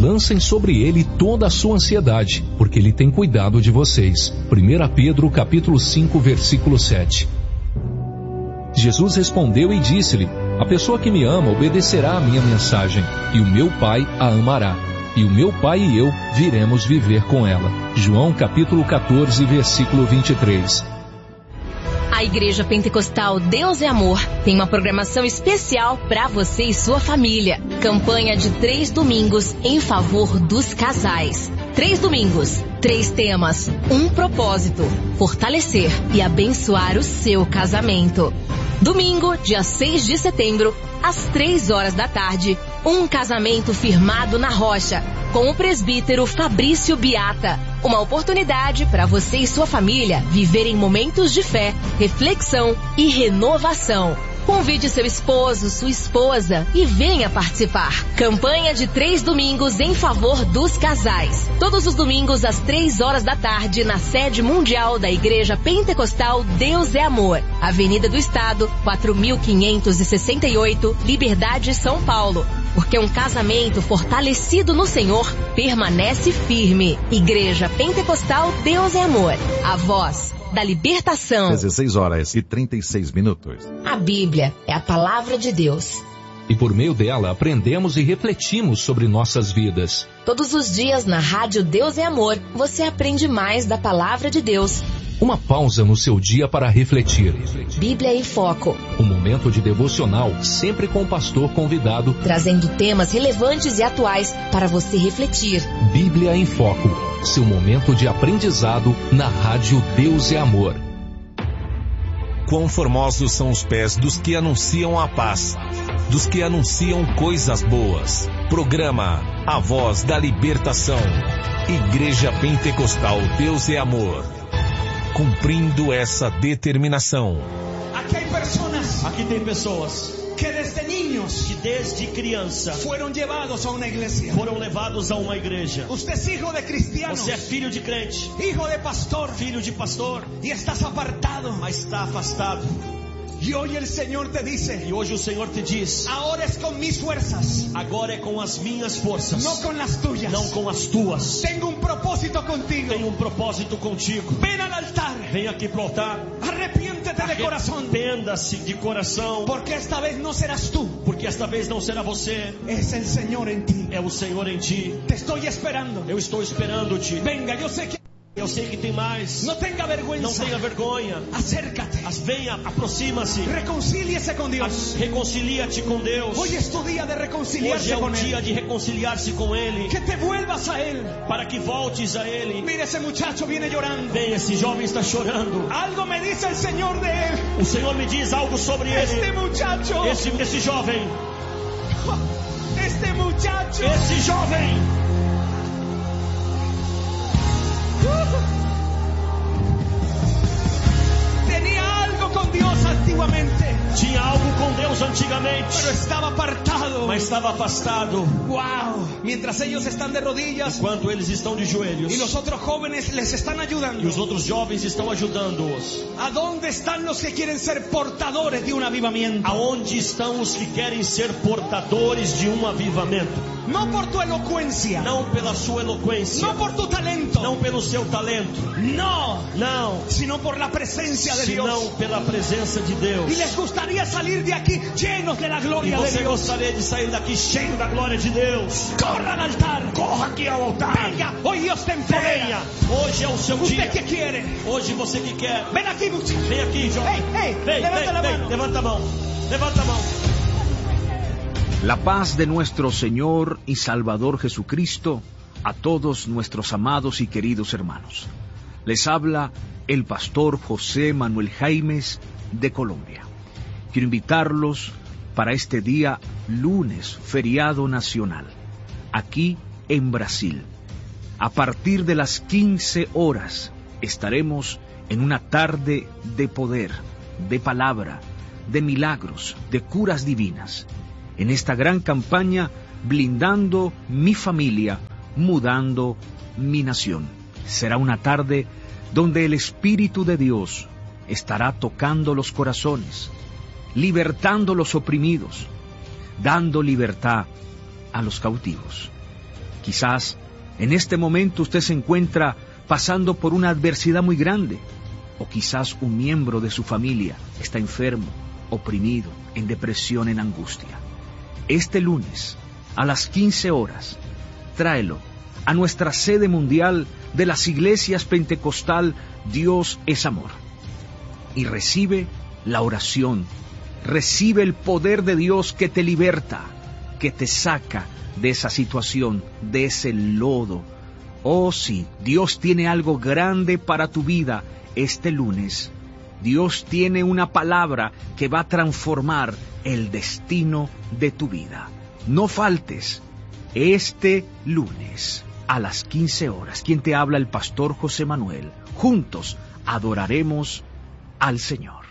Lancem sobre ele toda a sua ansiedade, porque ele tem cuidado de vocês. 1 Pedro capítulo 5, versículo 7. Jesus respondeu e disse-lhe: a pessoa que me ama obedecerá à minha mensagem, e o meu Pai a amará. E o meu Pai e eu viremos viver com ela. João capítulo 14, versículo 23. A Igreja Pentecostal Deus é Amor tem uma programação especial para você e sua família. Campanha de 3 domingos em favor dos casais. 3 domingos, 3 temas, um propósito: fortalecer e abençoar o seu casamento. Domingo, dia 6 de setembro, às 3 horas da tarde, um casamento firmado na rocha, com o presbítero Fabrício Biata. Uma oportunidade para você e sua família viverem momentos de fé, reflexão e renovação. Convide seu esposo, sua esposa e venha participar. Campanha de 3 domingos em favor dos casais. Todos os domingos às 3 horas da tarde na sede mundial da Igreja Pentecostal Deus é Amor. Avenida do Estado, 4568, Liberdade, São Paulo. Porque um casamento fortalecido no Senhor permanece firme. Igreja Pentecostal Deus é Amor. A voz da libertação. 16 horas e 36 minutos. A Bíblia é a palavra de Deus. E por meio dela aprendemos e refletimos sobre nossas vidas. Todos os dias na Rádio Deus é Amor, você aprende mais da palavra de Deus. Uma pausa no seu dia para refletir. Bíblia em Foco. Um momento de devocional, sempre com o pastor convidado, trazendo temas relevantes e atuais para você refletir. Bíblia em Foco. Seu momento de aprendizado na Rádio Deus é Amor. Quão formosos são os pés dos que anunciam a paz, dos que anunciam coisas boas. Programa A Voz da Libertação. Igreja Pentecostal Deus é Amor. Cumprindo essa determinação. Aqui tem pessoas que desde niños, que desde criança foram levados a uma igreja. Você é filho de cristianos. Você é filho de crente. Filho de pastor. E estás apartado. Mas está afastado. E hoje o Senhor te diz: agora é com minhas forças. Agora é com as minhas forças. Não com as tuyas. Não com as tuas. Tenho um propósito contigo. Vem ao altar. Vem aqui para o altar. Arrepiéntete de coração. Arrependa-se de coração. Porque esta vez não serás tu. Porque esta vez não será você. É o Senhor em ti. É o Senhor em ti. Te estou esperando. Eu estou esperando-te. Venga, eu sei que tem mais. Não tenha vergonha. Acércate. Venha, aproxima-se. Reconcilie-se com Deus. Reconcilia-te com Deus. Hoje é o dia de reconciliar-se com Ele. Hoje é o dia de reconciliar-se com Ele. Que te vuelvas a Ele. Para que voltes a Ele. Mira, esse muchacho viene llorando. Vem, esse jovem está chorando. Algo me diz o Senhor de ele. O Senhor me diz algo sobre ele. Este muchacho. Esse jovem. Este muchacho. Esse jovem. Tinha algo com Deus antigamente. Tinha algo com Deus antigamente. Mas estava afastado. Uau! Mientras ellos están de rodillas. Enquanto eles estão de joelhos. E os outros jovens les están ayudando. E os outros jovens estão ajudando-os. Aonde estão os que querem ser portadores de um avivamento? Aonde estão os que querem ser portadores de um avivamento? Não por tua eloquência. Não pela sua eloquência. Não por tu talento. Não pelo seu talento. Não. Sino por la presencia de Deus. Não pela presença de Deus. E les gustaría salir de aqui llenos de la gloria de Deus. E você gostaria de sair daqui cheio da glória de Deus. Corra al altar. Corra aqui ao altar. Venha. Hoje Deus te empodera. Hoje é o seu dia. Você que quer. Hoje você que quer. Vem aqui, muchacho. Vem aqui, jovem. Vem. Levanta a mão. Levanta a mão. La paz de nuestro Señor y Salvador Jesucristo a todos nuestros amados y queridos hermanos. Les habla el pastor José Manuel Jaimes de Colombia. Quiero invitarlos para este día lunes, feriado nacional, aquí en Brasil. A partir de las 15 horas estaremos en una tarde de poder, de palabra, de milagros, de curas divinas. En esta gran campaña, blindando mi familia, mudando mi nación. Será una tarde donde el Espíritu de Dios estará tocando los corazones, libertando los oprimidos, dando libertad a los cautivos. Quizás en este momento usted se encuentra pasando por una adversidad muy grande, o quizás un miembro de su familia está enfermo, oprimido, en depresión, en angustia. Este lunes, a las 15 horas, tráelo a nuestra sede mundial de las iglesias pentecostal Dios es Amor. Y recibe la oración, recibe el poder de Dios que te liberta, que te saca de esa situación, de ese lodo. Oh sí, Dios tiene algo grande para tu vida este lunes. Dios tiene una palabra que va a transformar el destino de tu vida. No faltes este lunes a las 15 horas. Quien te habla, el pastor José Manuel. Juntos adoraremos al Senhor.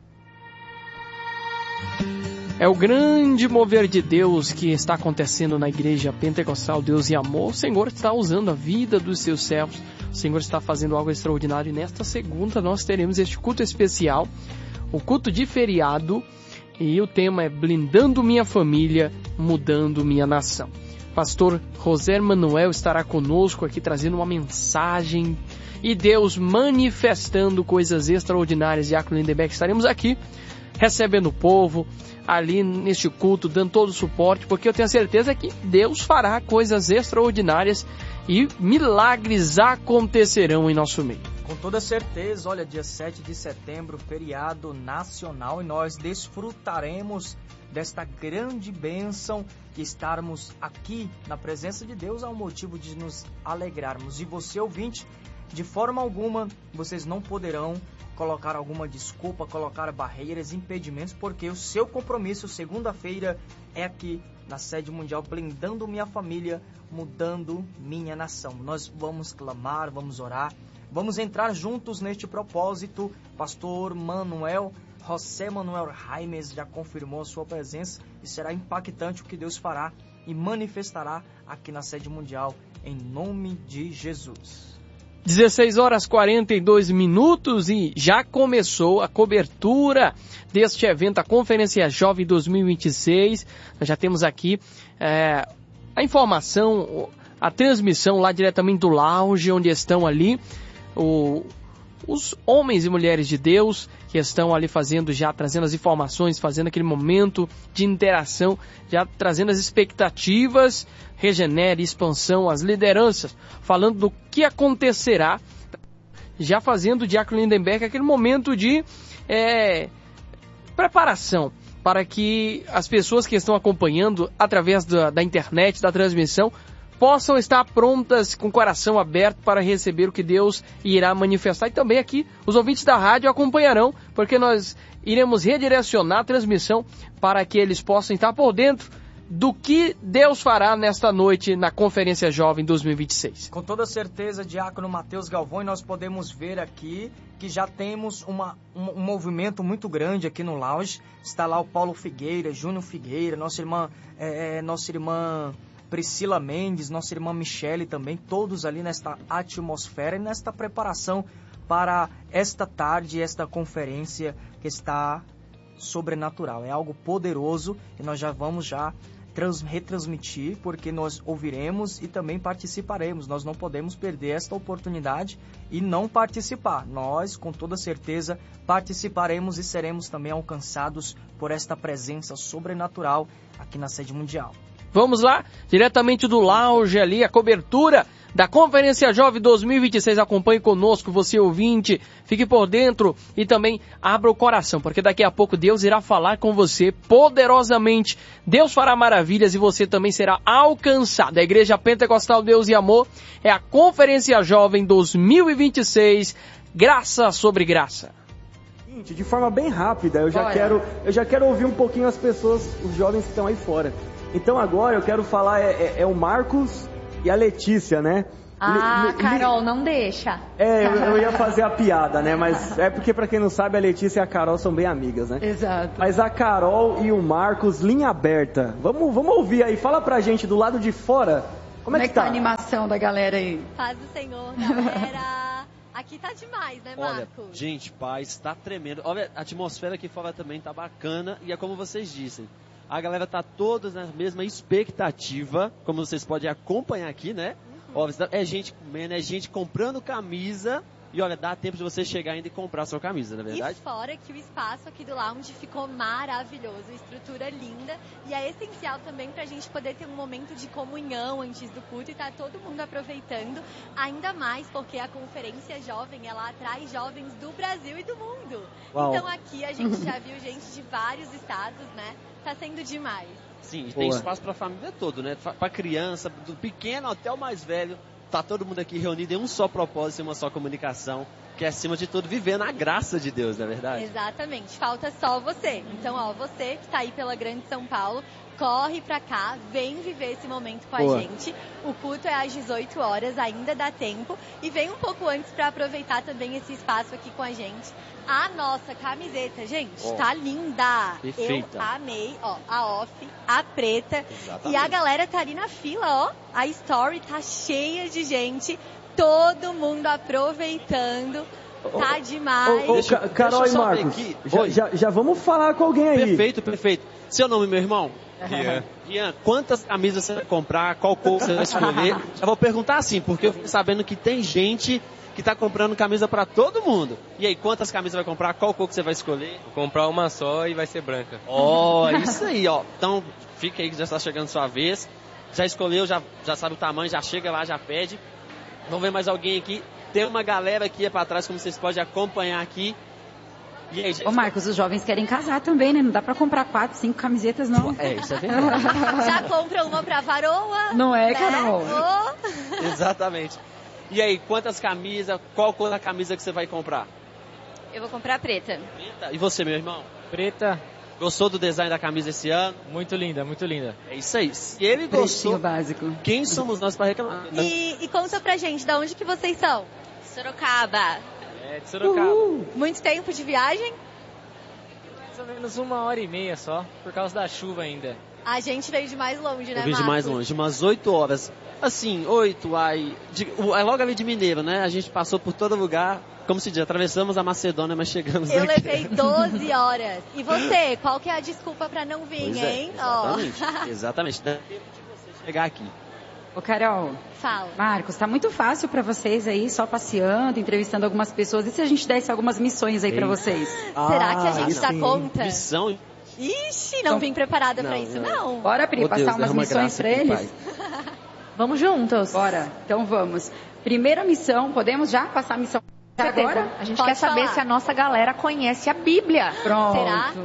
É o grande mover de Deus que está acontecendo na Igreja Pentecostal Deus e Amor. O Senhor está usando a vida dos seus servos. O Senhor está fazendo algo extraordinário. E nesta segunda nós teremos este culto especial, o culto de feriado. E o tema é Blindando Minha Família, Mudando Minha Nação. Pastor José Manuel estará conosco aqui trazendo uma mensagem e Deus manifestando coisas extraordinárias. Diácono Lindenberg, estaremos aqui recebendo o povo, ali neste culto, dando todo o suporte, porque eu tenho a certeza que Deus fará coisas extraordinárias e milagres acontecerão em nosso meio. Com toda certeza, olha, dia 7 de setembro, feriado nacional, e nós desfrutaremos desta grande bênção que estarmos aqui na presença de Deus é um motivo de nos alegrarmos. E você, ouvinte, de forma alguma, vocês não poderão colocar alguma desculpa, colocar barreiras, impedimentos, porque o seu compromisso, segunda-feira, é aqui na sede mundial, blindando minha família, mudando minha nação. Nós vamos clamar, vamos orar, vamos entrar juntos neste propósito. Pastor Manuel, José Manuel Raimes já confirmou a sua presença e será impactante o que Deus fará e manifestará aqui na sede mundial, em nome de Jesus. 16 horas 42 minutos e já começou a cobertura deste evento, a Conferência Jovem 2026. Nós já temos aqui a informação, a transmissão lá diretamente do lounge, onde estão ali os homens e mulheres de Deus que estão ali trazendo as informações, fazendo aquele momento de interação, já trazendo as expectativas, regenere, expansão, as lideranças, falando do que acontecerá, já fazendo o Diácono Lindenberg aquele momento de preparação, para que as pessoas que estão acompanhando através da internet, da transmissão, possam estar prontas, com o coração aberto para receber o que Deus irá manifestar. E também aqui, os ouvintes da rádio acompanharão, porque nós iremos redirecionar a transmissão para que eles possam estar por dentro do que Deus fará nesta noite na Conferência Jovem 2026. Com toda certeza, Diácono Matheus Galvão, e nós podemos ver aqui que já temos um movimento muito grande aqui no lounge. Está lá o Paulo Figueira, Júnior Figueira, nossa irmã Priscila Mendes, nossa irmã Michele também, todos ali nesta atmosfera e nesta preparação para esta tarde, esta conferência que está sobrenatural. É algo poderoso e nós já vamos retransmitir, porque nós ouviremos e também participaremos. Nós não podemos perder esta oportunidade e não participar. Nós, com toda certeza, participaremos e seremos também alcançados por esta presença sobrenatural aqui na sede mundial. Vamos lá, diretamente do lounge ali, a cobertura da Conferência Jovem 2026. Acompanhe conosco, você ouvinte, fique por dentro e também abra o coração, porque daqui a pouco Deus irá falar com você poderosamente. Deus fará maravilhas e você também será alcançado. A Igreja Pentecostal Deus e Amor é a Conferência Jovem 2026, graça sobre graça. De forma bem rápida, eu já quero ouvir um pouquinho as pessoas, os jovens que estão aí fora. Então agora eu quero falar, o Marcos e a Letícia, né? Carol, não deixa. Eu ia fazer a piada, né? Mas é porque, pra quem não sabe, a Letícia e a Carol são bem amigas, né? Exato. Mas a Carol e o Marcos, linha aberta. Vamos ouvir aí, fala pra gente do lado de fora, como é que tá? A animação da galera aí? Paz do Senhor, galera. Aqui tá demais, né, Marcos? Olha, gente, paz, tá tremendo. Olha, a atmosfera aqui fora também tá bacana e é como vocês dizem. A galera tá toda na mesma expectativa, como vocês podem acompanhar aqui, né? Ó, é gente comendo, é gente comprando camisa. E olha, dá tempo de você chegar ainda e comprar a sua camisa, não é verdade? E fora que o espaço aqui do lounge ficou maravilhoso, estrutura linda. E é essencial também pra gente poder ter um momento de comunhão antes do culto e tá todo mundo aproveitando. Ainda mais porque a Conferência Jovem, ela atrai jovens do Brasil e do mundo. Uau. Então aqui a gente já viu gente de vários estados, né? Tá sendo demais. Sim, tem espaço pra família toda, né? Pra criança, do pequeno até o mais velho. Tá todo mundo aqui reunido em um só propósito e uma só comunicação, que é, acima de tudo, viver na graça de Deus, não é verdade? Exatamente, falta só você. Então, ó, você que tá aí pela Grande São Paulo, corre pra cá, vem viver esse momento com a gente. O culto é às 18 horas, ainda dá tempo. E vem um pouco antes pra aproveitar também esse espaço aqui com a gente. A nossa camiseta, gente, tá linda. Perfeita. Eu amei, ó, a off, a preta. Exatamente. E a galera tá ali na fila, ó. A story tá cheia de gente, todo mundo aproveitando. Tá demais. Carol e Marcos, já vamos falar com alguém aí. Perfeito. Seu nome, meu irmão? Rian, quantas camisas você vai comprar? Qual cor você vai escolher? Já vou perguntar assim, porque eu fico sabendo que tem gente que tá comprando camisa pra todo mundo. E aí, quantas camisas vai comprar? Qual cor que você vai escolher? Vou comprar uma só e vai ser branca. Ó, isso aí, ó. Então, fica aí que já está chegando sua vez. Já escolheu, já sabe o tamanho, já chega lá, já pede. Vamos ver mais alguém aqui. Tem uma galera aqui pra trás, como vocês podem acompanhar aqui. E aí, gente? Ô Marcos, os jovens querem casar também, né? Não dá pra comprar 4, 5 camisetas, não. É, isso é verdade. Já compra uma pra varoa. Não é, né? Carol? Oh. Exatamente. E aí, quantas camisas? Qual cor da camisa que você vai comprar? Eu vou comprar preta. Preta? E você, meu irmão? Preta. Gostou do design da camisa esse ano? Muito linda, muito linda. É isso aí. Se ele gostou, básico. Quem somos nós para reclamar? E conta pra gente, de onde que vocês são? Sorocaba. É, de Sorocaba. Muito tempo de viagem? Mais ou menos 1h30 só, por causa da chuva ainda. A gente veio de mais longe, né, Eu vim de mais longe, umas 8 horas. Assim, 8, é logo ali de Mineiro, né? A gente passou por todo lugar, como se diz, atravessamos a Macedônia, mas chegamos aqui. Eu levei 12 horas. E você, qual que é a desculpa pra não vir, pois hein? Exatamente. Dá tempo de você chegar aqui. Ô Carol, fala. Marcos, tá muito fácil pra vocês aí, só passeando, entrevistando algumas pessoas. E se a gente desse algumas missões aí pra vocês? Será que a gente dá conta? Missão? Ixi, não vim preparada pra isso, não. Bora, Pri, passar umas missões pra eles? Vamos juntos. Bora, então vamos. Primeira missão, podemos já passar a missão agora? A gente Pode quer saber falar. se a nossa galera conhece a Bíblia. Pronto.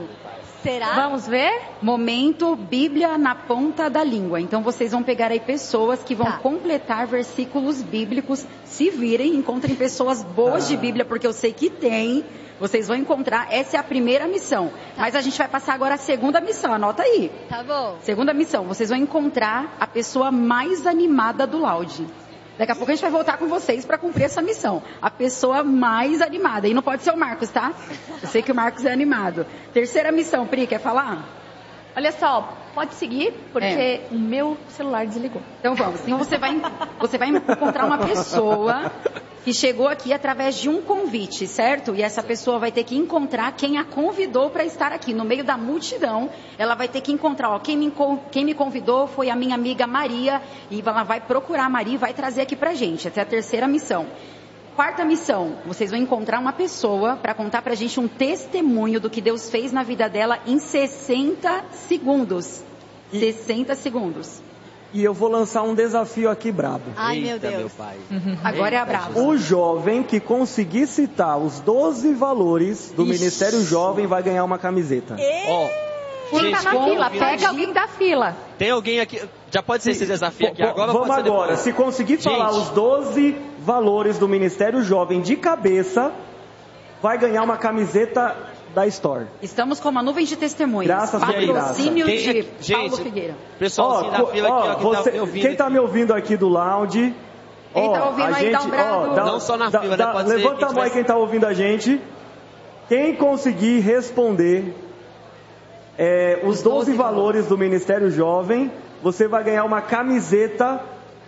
Será? Vamos ver? Momento Bíblia na ponta da língua. Então vocês vão pegar aí pessoas que vão completar versículos bíblicos. Se virem, encontrem pessoas boas de Bíblia, porque eu sei que tem. Vocês vão encontrar. Essa é a primeira missão. Mas a gente vai passar agora a segunda missão. Anota aí. Tá bom. Segunda missão. Vocês vão encontrar a pessoa mais animada do lounge. Daqui a pouco a gente vai voltar com vocês para cumprir essa missão. A pessoa mais animada. E não pode ser o Marcos, tá? Eu sei que o Marcos é animado. Terceira missão, Pri, quer falar? Olha só, pode seguir, porque o meu celular desligou. Então vamos. Então você vai encontrar uma pessoa que chegou aqui através de um convite, certo? E essa pessoa vai ter que encontrar quem a convidou para estar aqui. No meio da multidão, ela vai ter que encontrar, ó, quem me convidou foi a minha amiga Maria, e ela vai procurar a Maria e vai trazer aqui pra gente. Essa é a terceira missão. Quarta missão, vocês vão encontrar uma pessoa para contar pra gente um testemunho do que Deus fez na vida dela em 60 segundos. 60 segundos. E eu vou lançar um desafio aqui brabo. Ai, meu Deus. Meu pai. Agora é a brava. O jovem que conseguir citar os 12 valores do Ministério Jovem vai ganhar uma camiseta. Ó, Quem tá na fila, pega alguém da fila. Tem alguém aqui, já pode ser esse desafio aqui agora? Vamos agora, se conseguir falar os 12 valores do Ministério Jovem de cabeça, vai ganhar uma camiseta da Store. Estamos com uma nuvem de testemunhas. Graças a Deus. Patrocínio de Paulo Figueira. Pessoal, da fila aqui, ó, quem tá me ouvindo aqui do lounge... Quem tá ouvindo aí, dá um brado. Não só na fila, né? Pode ser levanta a mão aí quem tá ouvindo a gente. Quem conseguir responder os 12 valores do Ministério Jovem, você vai ganhar uma camiseta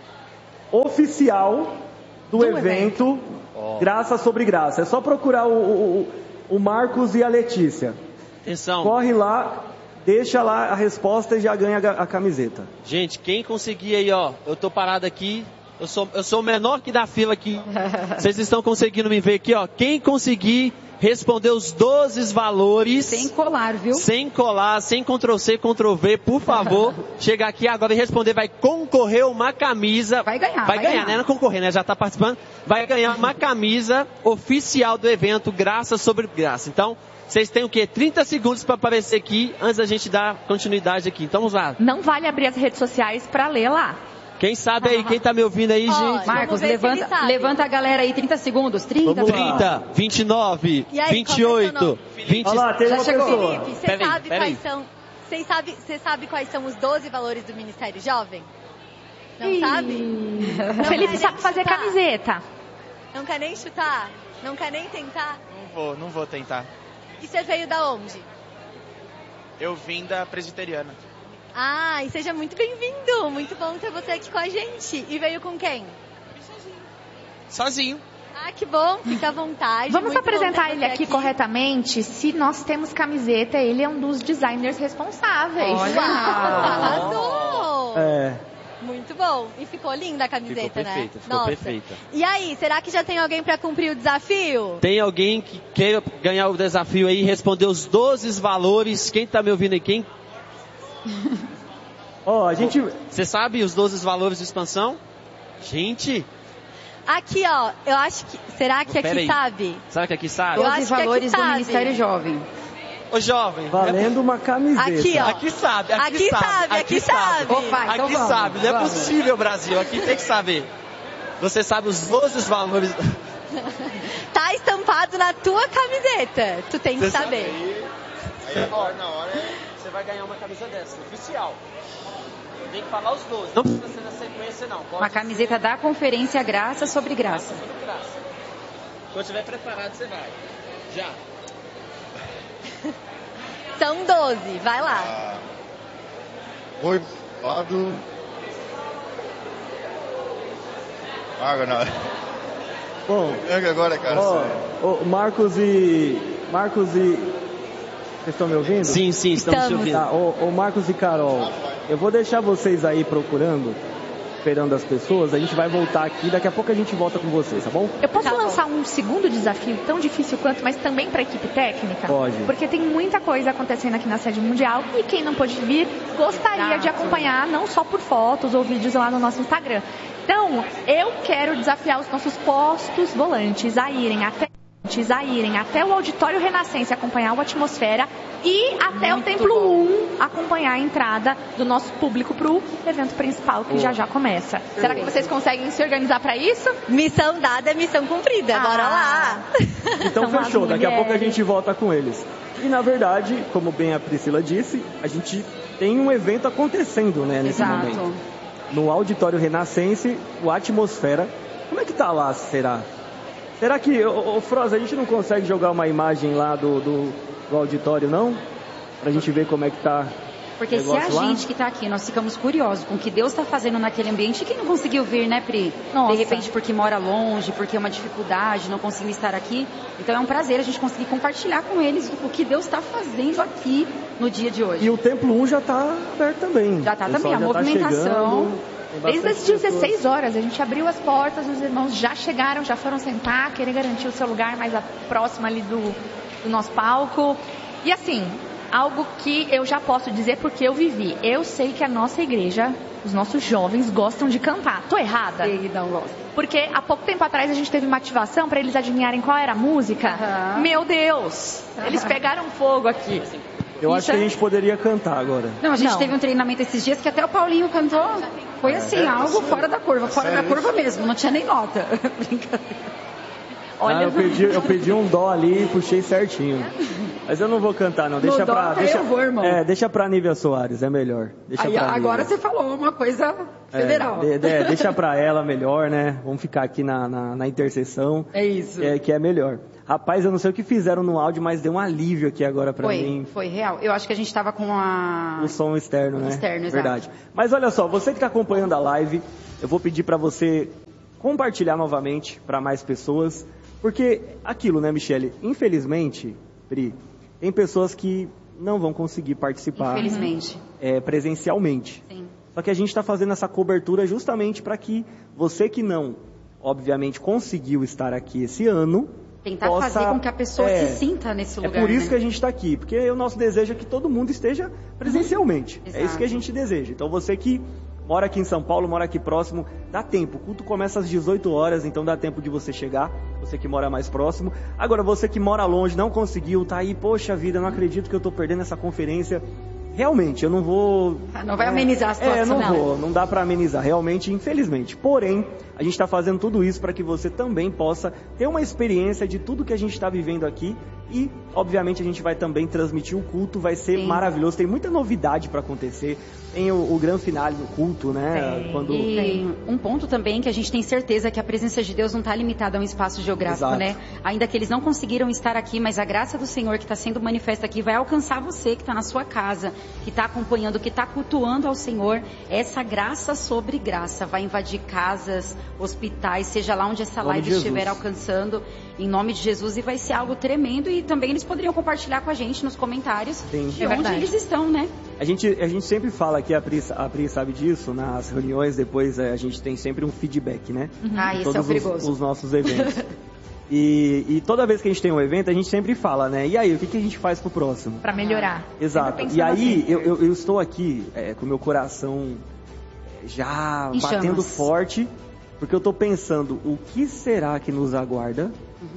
oficial do evento. Graça sobre graça. É só procurar o Marcos e a Letícia. Atenção. Corre lá. deixa lá a resposta e já ganha a camiseta. Gente, quem conseguir aí, ó, eu tô parado aqui, eu sou o menor que da fila aqui. Vocês estão conseguindo me ver aqui, ó. Quem conseguir responder os 12 valores... Sem colar, viu? Sem colar, sem Ctrl+C, Ctrl+V, por favor. Chegar aqui agora e responder, vai concorrer uma camisa. Vai ganhar, né? Não concorrer, né? Já tá participando. Vai ganhar uma camisa oficial do evento, Graça sobre Graça. Então, vocês têm o quê? 30 segundos para aparecer aqui, antes da gente dar continuidade aqui. Então, vamos lá. Não vale abrir as redes sociais para ler lá. Quem sabe aí, quem tá me ouvindo aí, gente? Marcos, levanta a galera aí, 30 segundos. 30, 29, e aí, 28, 20... Olha lá, tem uma pessoa. Felipe, você sabe quais são os 12 valores do Ministério Jovem? Não sabe? O Felipe sabe fazer camiseta. Não quer nem chutar? Não quer nem tentar? Não vou tentar. E você veio da onde? Eu vim da Presbiteriana. Ah, e seja muito bem-vindo. Muito bom ter você aqui com a gente. E veio com quem? Sozinho. Ah, que bom. Fica à vontade. Vamos apresentar ele aqui corretamente. Se nós temos camiseta, ele é um dos designers responsáveis. Olha! Arrasou! Muito bom. E ficou linda a camiseta, né? Ficou perfeita. E aí, será que já tem alguém para cumprir o desafio? Tem alguém que quer ganhar o desafio aí e responder os 12 valores? Quem tá me ouvindo aí? Quem? A gente... Você sabe os 12 valores de expansão? Gente... Aqui, ó, eu acho que... Será que aqui sabe? Será que aqui sabe? 12 valores do Ministério Jovem. Ô, jovem. Valendo uma camiseta. Aqui, ó. Aqui sabe. Opa, então aqui sabe. Não é possível, Brasil. Aqui tem que saber. Você sabe os 12 valores... Tá estampado na tua camiseta. Tu tem que saber. Aí, na hora, você vai ganhar uma camisa dessa, oficial. Tem que falar os 12. Não precisa ser na sequência, não. Uma camiseta da conferência Graça sobre Graça. Quando estiver preparado, você vai. Já. São 12, vai lá. Oi, lado. Água não. Bom. Agora, cara. Marcos e. Vocês estão me ouvindo? Sim, estamos te ouvindo. Tá, Marcos e Carol, eu vou deixar vocês aí procurando, esperando as pessoas. A gente vai voltar aqui, daqui a pouco a gente volta com vocês, tá bom? Eu posso lançar um segundo desafio, tão difícil quanto, mas também para a equipe técnica? Pode. Porque tem muita coisa acontecendo aqui na sede mundial e quem não pôde vir gostaria de acompanhar, não só por fotos ou vídeos lá no nosso Instagram. Então, eu quero desafiar os nossos postos volantes a irem até o Auditório Renascença acompanhar o Atmosfera e até o Templo 1 acompanhar a entrada do nosso público para o evento principal que já começa. Será que vocês conseguem se organizar para isso? Missão dada, missão cumprida. Bora lá! Então fechou, daqui a pouco a gente volta com eles. E na verdade, como bem a Priscila disse, a gente tem um evento acontecendo, né, nesse momento. No Auditório Renascença, o Atmosfera. Como é que tá lá, será? Será que, Froza, a gente não consegue jogar uma imagem lá do auditório, não? Pra gente ver como é que tá. Porque se a gente que tá aqui, nós ficamos curiosos com o que Deus tá fazendo naquele ambiente, quem não conseguiu vir, né, Pri? Nossa. De repente porque mora longe, porque é uma dificuldade, não conseguiu estar aqui. Então é um prazer a gente conseguir compartilhar com eles o que Deus está fazendo aqui no dia de hoje. E o Templo 1 já tá aberto também. Já tá também, a movimentação... Desde as 16 horas, a gente abriu as portas, os irmãos já chegaram, já foram sentar, querer garantir o seu lugar mais próximo ali do nosso palco. E assim, algo que eu já posso dizer porque eu vivi. Eu sei que a nossa igreja, os nossos jovens gostam de cantar. Tô errada? Não gosto. Porque há pouco tempo atrás a gente teve uma ativação para eles adivinharem qual era a música. Meu Deus! Eles pegaram fogo aqui. Eu acho que a gente poderia cantar agora. Não, a gente teve um treinamento esses dias que até o Paulinho cantou. Foi assim, algo fora da curva. Fora da curva mesmo, não tinha nem nota. Brincadeira. Olha, eu pedi um dó ali e puxei certinho. Mas eu não vou cantar, não. Deixa deixa pra Nívia Soares, é melhor. Agora você falou uma coisa federal. Deixa pra ela melhor, né? Vamos ficar aqui na intercessão. É isso. Que é melhor. Rapaz, eu não sei o que fizeram no áudio, mas deu um alívio aqui agora pra mim. Foi real. Eu acho que a gente tava com o som externo, né? Externo, exato. Verdade. Mas olha só, você que tá acompanhando a live, eu vou pedir pra você compartilhar novamente pra mais pessoas. Porque aquilo, né, Michele? Infelizmente, Pri, tem pessoas que não vão conseguir participar, infelizmente, presencialmente. Sim. Só que a gente está fazendo essa cobertura justamente para que você que não, obviamente, conseguiu estar aqui esse ano, tentar possa, fazer com que a pessoa se sinta nesse lugar. É por isso, né? que a gente está aqui, porque o nosso desejo é que todo mundo esteja presencialmente. É isso que a gente deseja. Então você que mora aqui em São Paulo, mora aqui próximo, dá tempo. O culto começa às 18 horas, então dá tempo de você chegar, você que mora mais próximo. Agora, você que mora longe, não conseguiu, tá aí, poxa vida, não acredito que eu estou perdendo essa conferência. Realmente, eu não vou... Não vai amenizar a situação. Não dá para amenizar, realmente, infelizmente. Porém, a gente está fazendo tudo isso para que você também possa ter uma experiência de tudo que a gente está vivendo aqui e, obviamente, a gente vai também transmitir o culto, vai ser maravilhoso, tem muita novidade para acontecer, tem o grande finale do culto, né? E um ponto também que a gente tem certeza que a presença de Deus não está limitada a um espaço geográfico, né? Ainda que eles não conseguiram estar aqui, mas a graça do Senhor que está sendo manifesta aqui vai alcançar você que está na sua casa, que está acompanhando, que está cultuando ao Senhor. Essa graça sobre graça vai invadir casas, hospitais, seja lá onde essa live estiver alcançando, em nome de Jesus, e vai ser algo tremendo. E também eles poderiam compartilhar com a gente nos comentários de onde eles estão, né? A gente sempre fala aqui, a Pri sabe disso, nas reuniões depois a gente tem sempre um feedback, né? Isso é o perigoso. Os nossos eventos. E toda vez que a gente tem um evento, a gente sempre fala, né? E aí, o que a gente faz pro próximo? Pra melhorar. Exato. E aí, eu estou aqui com o meu coração já batendo forte, porque eu tô pensando, o que será que nos aguarda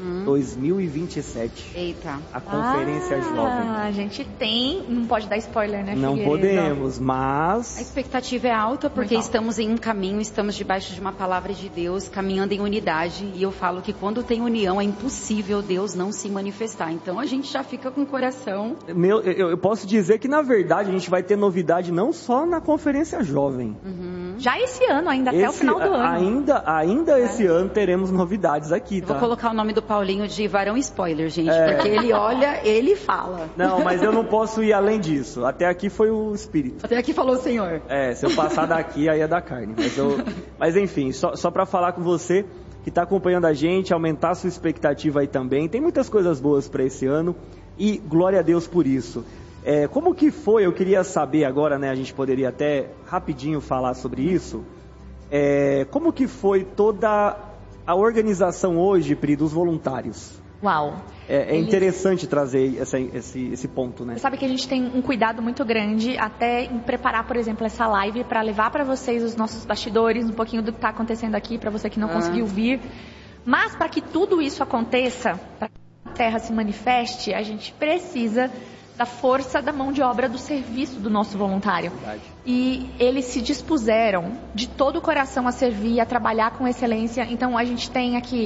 2027? Eita. A Conferência Jovem. A gente tem... Não pode dar spoiler, né, Não podemos, mas... A expectativa é alta porque estamos em um caminho, estamos debaixo de uma palavra de Deus, caminhando em unidade. E eu falo que quando tem união é impossível Deus não se manifestar. Então a gente já fica com o coração... Eu posso dizer que, na verdade, a gente vai ter novidade não só na Conferência Jovem. Já esse ano, até o final do ano. Ainda esse ano teremos novidades aqui, tá? Vou colocar o nome do Paulinho de varão spoiler, gente, porque ele olha, ele fala. Não, mas eu não posso ir além disso. Até aqui foi o Espírito. Até aqui falou o Senhor. Se eu passar daqui, aí é da carne. Mas enfim, só para falar com você que está acompanhando a gente, aumentar a sua expectativa aí também. Tem muitas coisas boas para esse ano e glória a Deus por isso. Como que foi? Eu queria saber agora, né? A gente poderia até rapidinho falar sobre isso. Como que foi toda a organização hoje, Pri, dos voluntários? Uau! Interessante trazer esse ponto, né? Você sabe que a gente tem um cuidado muito grande até em preparar, por exemplo, essa live para levar para vocês os nossos bastidores, um pouquinho do que está acontecendo aqui, para você que não conseguiu vir. Mas para que tudo isso aconteça, para que a terra se manifeste, a gente precisa da força da mão de obra do serviço do nosso voluntário. Verdade. E eles se dispuseram de todo o coração a servir, a trabalhar com excelência. Então a gente tem aqui,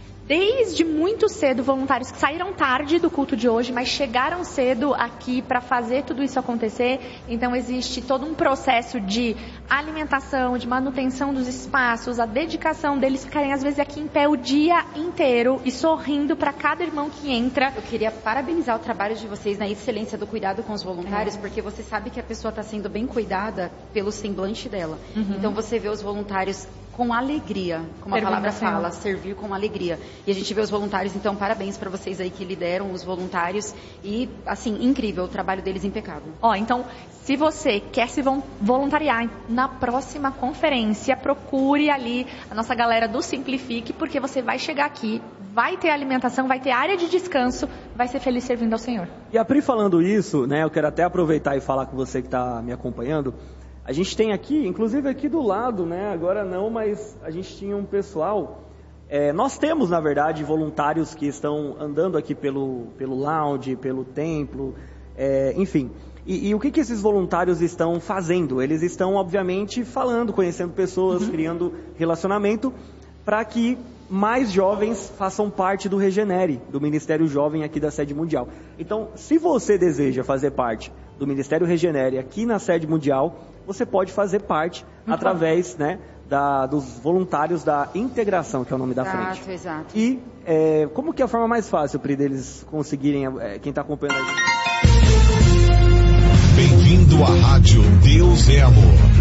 desde muito cedo, voluntários que saíram tarde do culto de hoje, mas chegaram cedo aqui para fazer tudo isso acontecer. Então existe todo um processo de alimentação, de manutenção dos espaços, a dedicação deles ficarem às vezes aqui em pé o dia inteiro e sorrindo para cada irmão que entra. Eu queria parabenizar o trabalho de vocês na excelência do cuidado com os voluntários, porque você sabe que a pessoa está sendo bem cuidada pelo semblante dela. Então você vê os voluntários com alegria, como a palavra fala, servir com alegria. E a gente vê os voluntários, então parabéns para vocês aí que lideram os voluntários e, assim, incrível, o trabalho deles impecável. Então, se você quer se voluntariar na próxima conferência, procure ali a nossa galera do Simplifique, porque você vai chegar aqui, vai ter alimentação, vai ter área de descanso, vai ser feliz servindo ao Senhor. E a Pri falando isso, né, eu quero até aproveitar e falar com você que está me acompanhando. A gente tem aqui, inclusive aqui do lado, né? Agora não, mas a gente tinha um pessoal. Nós temos, na verdade, voluntários que estão andando aqui pelo lounge, pelo templo, enfim. E o que esses voluntários estão fazendo? Eles estão, obviamente, falando, conhecendo pessoas, criando relacionamento, para que mais jovens façam parte do Regenere, do Ministério Jovem aqui da Sede Mundial. Então, se você deseja fazer parte do Ministério Regenere aqui na Sede Mundial, você pode fazer parte através, né, dos voluntários da integração, que é o nome da frente. Exato. E como que é a forma mais fácil, Pri, deles conseguirem, quem está acompanhando a gente? Bem-vindo à Rádio Deus é Amor.